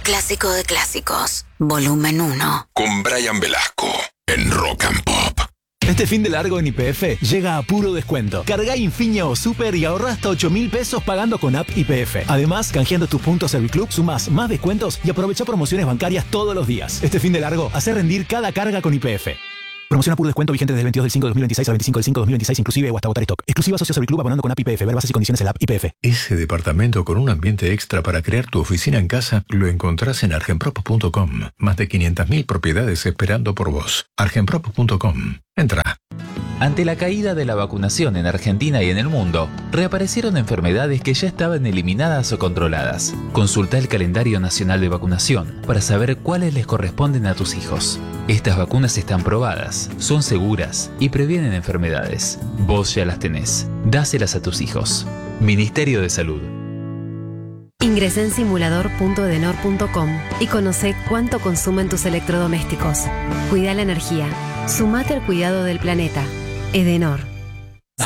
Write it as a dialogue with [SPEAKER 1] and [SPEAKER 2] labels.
[SPEAKER 1] clásico de clásicos, volumen 1.
[SPEAKER 2] Con Brian Velasco en Rock and Pop.
[SPEAKER 3] Este fin de largo en YPF llega a puro descuento. Cargá Infinia o Super y ahorrá hasta 8.000 pesos pagando con app YPF. Además, canjeando tus puntos Serviclub, sumás más descuentos y aprovecha promociones bancarias todos los días. Este fin de largo, hace rendir cada carga con YPF. Promoción a puro descuento vigente desde el 22 del 5 de 2026 al 25 del 5 de 2026 inclusive o hasta agotar stock. Exclusiva socio Serviclub abonando con app YPF. Ver bases y condiciones en la app YPF.
[SPEAKER 4] Ese departamento con un ambiente extra para crear tu oficina en casa lo encontrás en argenprop.com. Más de 500.000 propiedades esperando por vos. argenprop.com. Entra.
[SPEAKER 5] Ante la caída de la vacunación en Argentina y en el mundo, reaparecieron enfermedades que ya estaban eliminadas o controladas. Consulta el calendario nacional de vacunación para saber cuáles les corresponden a tus hijos. Estas vacunas están probadas, son seguras y previenen enfermedades. Vos ya las tenés. Dáselas a tus hijos. Ministerio de Salud.
[SPEAKER 6] Ingresá en simulador.edenor.com y conocé cuánto consumen tus electrodomésticos. Cuida la energía. Sumate al cuidado del planeta. Edenor.